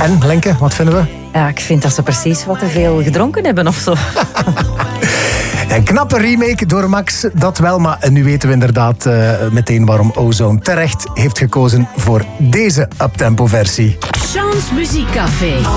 En, Lenke, wat vinden we? Ja, ik vind dat ze precies wat te veel gedronken hebben of zo. Een knappe remake door Max, dat wel. Maar nu weten we inderdaad meteen waarom Ozone terecht heeft gekozen voor deze uptempo versie. Chance Muziekcafé.